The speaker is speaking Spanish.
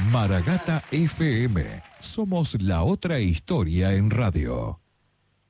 Maragata FM. Somos la otra historia en radio.